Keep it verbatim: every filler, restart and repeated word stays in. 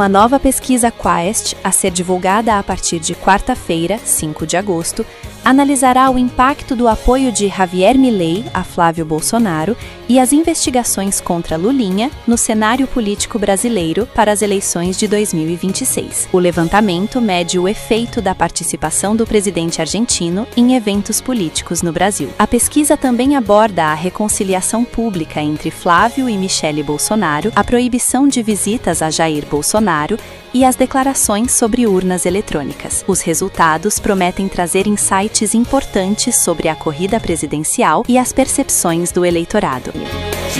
Uma nova pesquisa Quaest, a ser divulgada a partir de quarta-feira, cinco de agosto, analisará o impacto do apoio de Javier Milei a Flávio Bolsonaro e as investigações contra Lulinha no cenário político brasileiro para as eleições de dois mil e vinte e seis. O levantamento mede o efeito da participação do presidente argentino em eventos políticos no Brasil. A pesquisa também aborda a reconciliação pública entre Flávio e Michele Bolsonaro, a proibição de visitas a Jair Bolsonaro e as declarações sobre urnas eletrônicas. Os resultados prometem trazer insights importantes sobre a corrida presidencial e as percepções do eleitorado.